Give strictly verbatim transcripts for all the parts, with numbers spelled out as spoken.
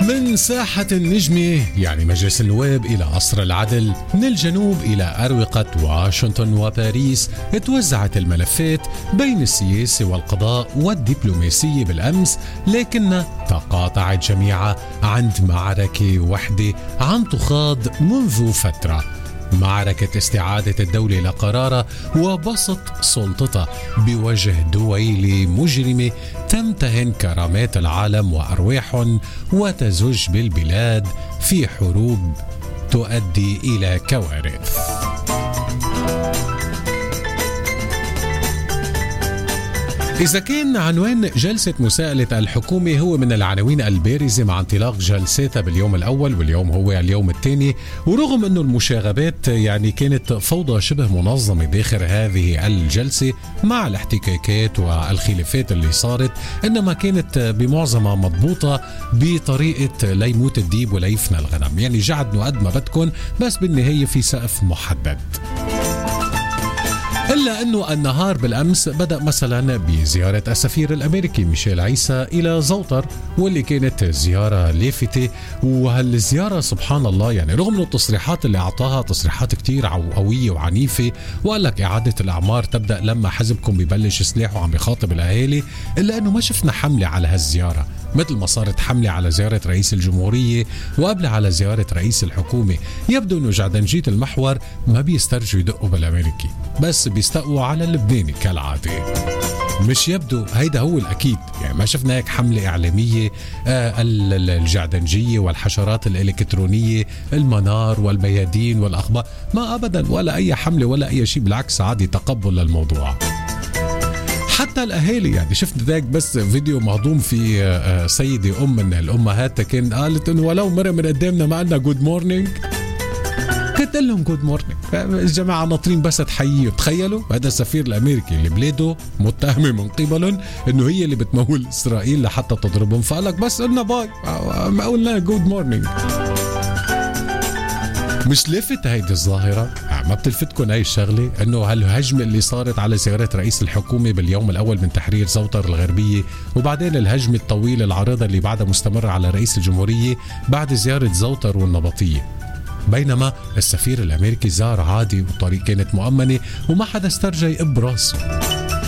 من ساحة النجمة يعني مجلس النواب إلى قصر العدل، من الجنوب إلى أروقة واشنطن وباريس، توزعت الملفات بين السياسة والقضاء والدبلوماسية بالأمس، لكن تقاطعت جميعها عند معركة وحدة عم تخاض منذ فترة، معركة استعادة الدولة لقرارها وبسط سلطتها بوجه دويلة مجرمة تمتهن كرامات العالم وأرواحهم وتزج بالبلاد في حروب تؤدي إلى كوارث. إذا كان عنوان جلسة مساءلة الحكومة هو من العناوين البارزة مع انطلاق جلساتها باليوم الأول، واليوم هو اليوم الثاني، ورغم أنه المشاغبات يعني كانت فوضى شبه منظمة داخل هذه الجلسة مع الاحتكاكات والخلافات اللي صارت، إنما كانت بمعظمها مضبوطة بطريقة لا يموت الديب ولا يفنى الغنم، يعني جعدوا قد ما بدكن بس بالنهاية في سقف محدد. إلا أنه النهار بالأمس بدأ مثلا بزيارة السفير الأمريكي ميشيل عيسى إلى زوطر، واللي كانت زيارة لافتة. وهالزيارة سبحان الله يعني رغم أنه التصريحات اللي أعطاها تصريحات كتير قوية وعنيفة، وقال لك إعادة الأعمار تبدأ لما حزبكم بيبلش سلاحه وعم بيخاطب الأهالي، إلا أنه ما شفنا حملة على هالزيارة مثل ما صارت حملة على زيارة رئيس الجمهورية وقبل على زيارة رئيس الحكومة. يبدو أنه جعدنجية المحور ما بيسترجوا يدقوا بالأمريكي، بس بيستقوا على اللبناني كالعادة. مش يبدو هيدا هو الأكيد، يعني ما شفنا هيك حملة إعلامية آه الجعدنجية والحشرات الإلكترونية المنار والبيادين والأخبار، ما أبدا ولا أي حملة ولا أي شيء، بالعكس عادي تقبل للموضوع. حتى الأهالي يعني شفت ذاك بس فيديو مهضوم في سيدة أم من الأمهات كان قالت إنه ولو مرة من قدامنا ما قلنا جود مورنينج، قلت لهم جود مورنينج. الجماعة ناطرين بس تحييه. تخيلوا هذا السفير الأمريكي اللي بلاده متهمة من قبلهم إنه هي اللي بتمول إسرائيل لحتى تضربهم، فقالك بس قلنا باي ما قلنا جود مورنينج. مش لافت هيدي الظاهرة؟ ما بتلفتكن هاي الشغلة انه هالهجمة اللي صارت على زيارة رئيس الحكومة باليوم الاول من تحرير زوطر الغربية، وبعدين الهجمة الطويلة العريضة اللي بعدها مستمرة على رئيس الجمهورية بعد زيارة زوطر والنبطية، بينما السفير الامريكي زار عادي والطريق كانت مؤمنة وما حدا استرجى يقب راسه.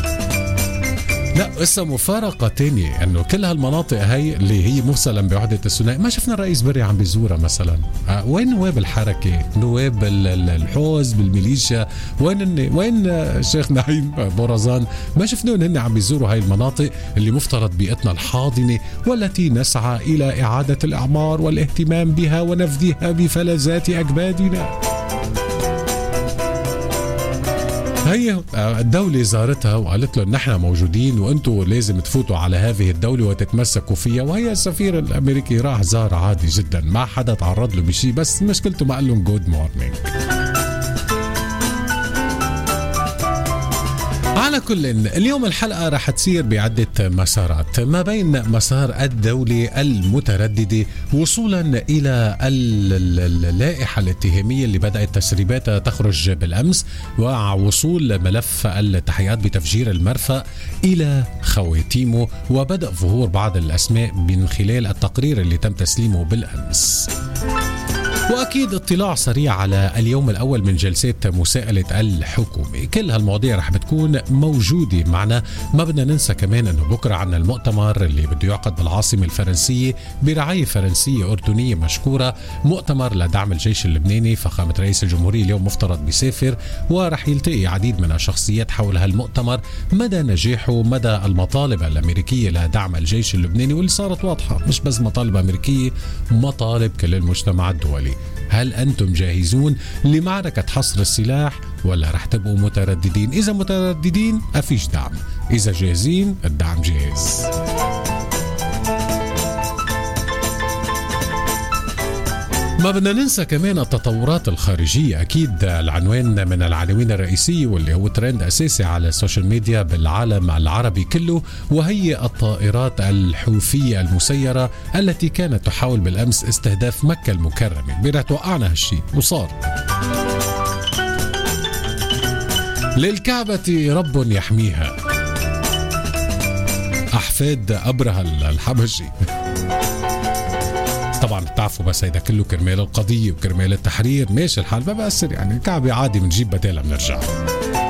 لا اسا مفارقة تانية انه كل هالمناطق هاي اللي هي مفصلا بوحدة الثنائي ما شفنا الرئيس بري عم بيزورها مثلا. أه وين نواب الحركة، نواب الحوز بالميليشيا، وين وين الشيخ نعيم بورزان؟ ما شفناهم هن عم بيزوروا هاي المناطق اللي مفترض بيئتنا الحاضنة والتي نسعى الى اعادة الاعمار والاهتمام بها ونفذها بفلذات اكبادنا. هي الدولة زارتها وقالت له نحن موجودين وانتم لازم تفوتوا على هذه الدولة وتتمسكوا فيها، وهي السفير الامريكي راح زار عادي جدا، ما حدا تعرض له بشيء، بس مشكلته ما قال لهم جود مورنينج. على كل اليوم الحلقة رح تصير بعدة مسارات، ما بين مسار الدولة المترددة وصولا إلى اللائحة الاتهامية اللي بدأت تسريباتها تخرج بالأمس، ووصول ملف التحقيقات بتفجير المرفأ إلى خواتيمه، وبدأ ظهور بعض الأسماء من خلال التقرير اللي تم تسليمه بالأمس. وأكيد اطلاع سريع على اليوم الأول من جلسات مساءلة الحكومة. كل هالمواضيع رح بتكون موجودة معنا. ما بدنا ننسى كمان أنه بكرة عنا المؤتمر اللي بده يعقد بالعاصمة الفرنسية برعاية فرنسية أردنية مشكورة، مؤتمر لدعم الجيش اللبناني. فخامة رئيس الجمهورية اليوم مفترض بيسافر، ورح يلتقي عديد من الشخصيات حول هالمؤتمر، مدى نجاحه، مدى المطالب الأمريكية لدعم الجيش اللبناني، واللي صارت واضحة مش بس مطالب أمريكية، مطالب كل المجتمع الدولي. هل أنتم جاهزون لمعركة حصر السلاح ولا رح تبقوا مترددين؟ إذا مترددين أفيش دعم، إذا جاهزين الدعم جاهز. ما بدنا ننسى كمان التطورات الخارجية. أكيد العنوان من العناوين الرئيسية واللي هو ترند أساسي على السوشيال ميديا بالعالم العربي كله، وهي الطائرات الحوثية المسيرة التي كانت تحاول بالأمس استهداف مكة المكرمة. بدنا توقعنا هالشي وصار. للكعبة رب يحميها، أحفاد أبرهة الحبشي. بتعرفوا بس هيدا كله كرمال القضية وكرمال التحرير، ماشي الحال ما بأثر يعني، كعبي عادي بنجيب بدالة بنرجع.